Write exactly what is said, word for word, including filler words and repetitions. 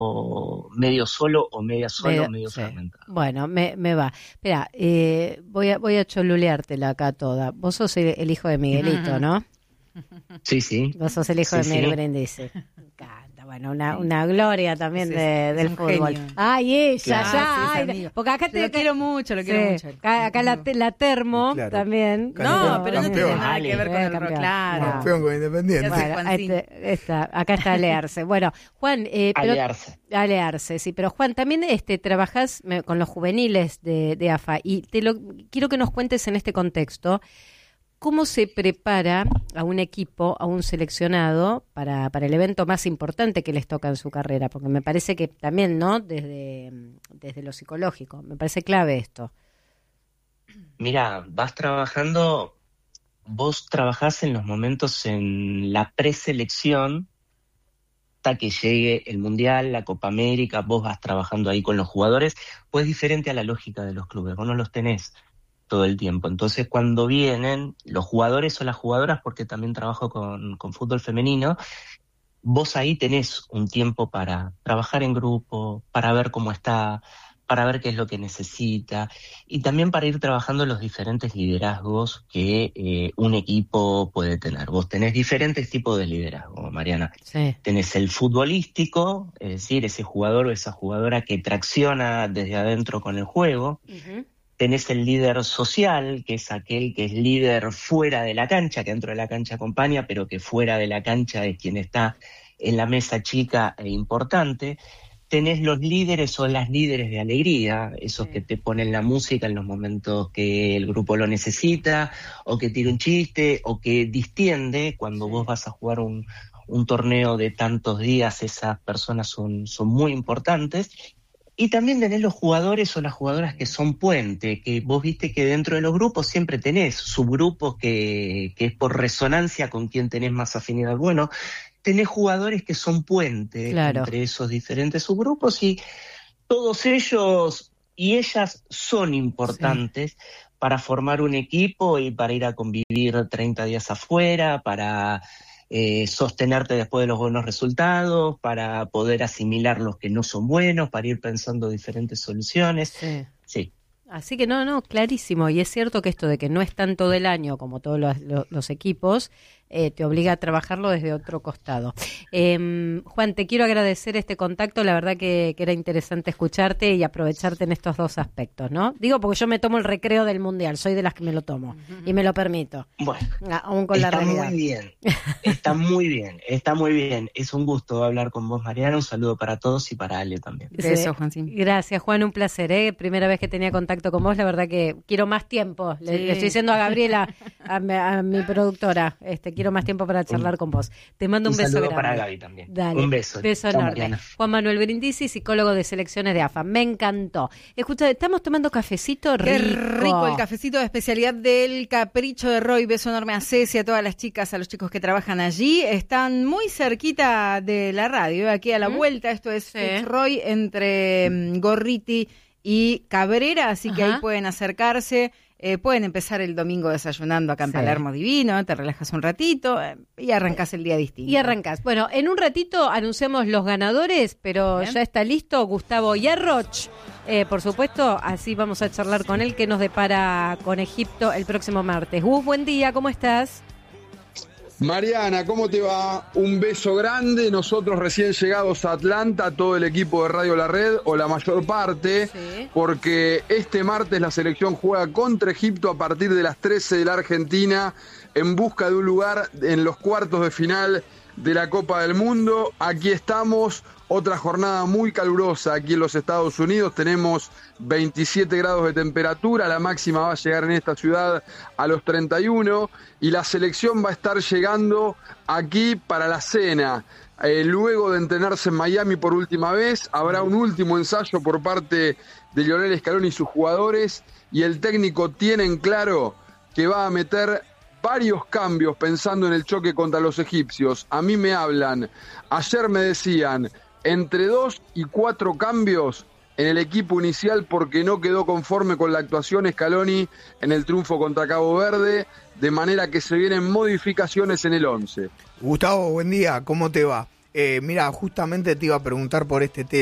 o medio solo o media sola medio, o medio sí. fragmentado. Bueno, me, me va. Espera, eh, voy a voy a choluleártela acá toda. Vos sos el, el hijo de Miguelito, ¿no? Sí, sí. Vos sos el hijo sí, de sí. Miguel Brindisi. Me encanta. Bueno, una, una gloria también Sí, de, es del un fútbol. genio. Ay, ella, Claro. ya. Ah, sí, es ay, amigo. porque acá te Lo quiero mucho, lo quiero sí, mucho. Acá, acá la, la termo Claro. también. No, pero no Campeón. tiene nada que ver con Eh, el rock, campeón. claro. No. Campeón con Independiente. Ya sé. Bueno, Juancín. este, esta, acá está Alearse. Bueno, Juan, eh, pero, Alearse. Alearse, sí, pero Juan, también este, trabajás me- con los juveniles de, de A F A y te lo quiero que nos cuentes en este contexto cómo se prepara a un equipo, a un seleccionado para, para el evento más importante que les toca en su carrera, porque me parece que también, ¿no? Desde, desde lo psicológico, me parece clave esto. Mira, vas trabajando, vos trabajás en los momentos en la preselección hasta que llegue el Mundial, la Copa América, vos vas trabajando ahí con los jugadores, pues es diferente a la lógica de los clubes, vos no los tenés todo el tiempo. Entonces, cuando vienen los jugadores o las jugadoras, porque también trabajo con, con fútbol femenino, vos ahí tenés un tiempo para trabajar en grupo, para ver cómo está, para ver qué es lo que necesita, y también para ir trabajando los diferentes liderazgos que eh, un equipo puede tener. Vos tenés diferentes tipos de liderazgo, Mariana. Sí. Tenés el futbolístico, es decir, ese jugador o esa jugadora que tracciona desde adentro con el juego. Uh-huh. Tenés el líder social, que es aquel que es líder fuera de la cancha, que dentro de la cancha acompaña, pero que fuera de la cancha es quien está en la mesa chica e importante. Tenés los líderes o las líderes de alegría, esos Sí. que te ponen la música en los momentos que el grupo lo necesita, o que tira un chiste, o que distiende cuando Sí. vos vas a jugar un, un torneo de tantos días. Esas personas son, son muy importantes. Y también tenés los jugadores o las jugadoras que son puente, que vos viste que dentro de los grupos siempre tenés subgrupos que, que es por resonancia con quien tenés más afinidad. Bueno, tenés jugadores que son puente Claro. entre esos diferentes subgrupos, y todos ellos y ellas son importantes sí. para formar un equipo y para ir a convivir treinta días afuera, para Eh, sostenerte después de los buenos resultados, para poder asimilar los que no son buenos, para ir pensando diferentes soluciones. Sí. Sí. Así que no, no, clarísimo. Y es cierto que esto de que no están todo el año como todos los, los, los equipos, eh, te obliga a trabajarlo desde otro costado. Eh, Juan, te quiero agradecer este contacto. La verdad que, que era interesante escucharte y aprovecharte en estos dos aspectos, ¿no? Digo porque yo me tomo el recreo del Mundial, soy de las que me lo tomo uh-huh. y me lo permito. Bueno, aún con está la realidad. muy bien, está muy bien, está muy bien. Es un gusto hablar con vos, Mariana. Un saludo para todos y para Ale también. Besos, Juancín. Gracias, Juan, un placer, ¿eh? Primera vez que tenía contacto con vos, la verdad que quiero más tiempo. Le, sí. le estoy diciendo a Gabriela, a, mi, a mi productora, este, quiero más tiempo para charlar un, con vos. Te mando un, un beso saludo grande. para Gaby también. Dale, un beso. Beso Chao, enorme. Mariana. Juan Manuel Brindisi, psicólogo de selecciones de A F A. Me encantó. Escucha, estamos tomando cafecito rico. Qué rico el cafecito de especialidad del Capricho de Roy. Beso enorme a Ceci, a todas las chicas, a los chicos que trabajan allí. Están muy cerquita de la radio, aquí a la ¿Mm? vuelta. Esto es sí. Fitzroy entre um, Gorriti y Cabrera, así Ajá. que ahí pueden acercarse. Eh, pueden empezar el domingo desayunando acá en sí. Palermo Divino, te relajas un ratito eh, y arrancás el día distinto. Y arrancás. Bueno, en un ratito anunciamos los ganadores, pero Bien. ya está listo Gustavo Yarroch. Eh, por supuesto, así vamos a charlar con él, que nos depara con Egipto el próximo martes. Gus, buen día, ¿cómo estás? Mariana, ¿cómo te va? Un beso grande. Nosotros recién llegados a Atlanta, todo el equipo de Radio La Red, o la mayor parte, sí. porque este martes la selección juega contra Egipto a partir de las trece de la Argentina, en busca de un lugar en los cuartos de final de la Copa del Mundo. Aquí estamos, otra jornada muy calurosa aquí en los Estados Unidos. Tenemos veintisiete grados de temperatura, la máxima va a llegar en esta ciudad a los treinta y uno, y la selección va a estar llegando aquí para la cena. Eh, luego de entrenarse en Miami por última vez, habrá un último ensayo por parte de Lionel Scaloni y sus jugadores, y el técnico tiene en claro que va a meter varios cambios pensando en el choque contra los egipcios. A mí me hablan, ayer me decían, entre dos y cuatro cambios en el equipo inicial porque no quedó conforme con la actuación Scaloni en el triunfo contra Cabo Verde, de manera que se vienen modificaciones en el once. Gustavo, buen día, ¿cómo te va? Eh, mira, justamente te iba a preguntar por este tema.